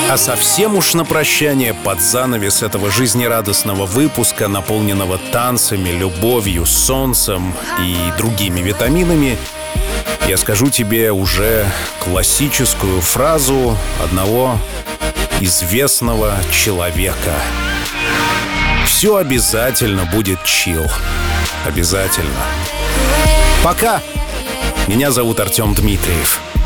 А совсем уж на прощание, под занавес этого жизнерадостного выпуска, наполненного танцами, любовью, солнцем и другими витаминами, я скажу тебе уже классическую фразу одного известного человека. Все обязательно будет чил. Обязательно. Пока. Меня зовут Артем Дмитриев.